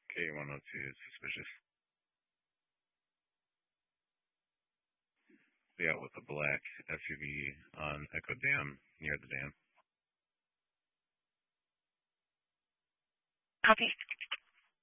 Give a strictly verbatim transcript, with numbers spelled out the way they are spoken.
K one oh two is suspicious. Be out with a black S U V on Echo Dam, near the dam. Copy.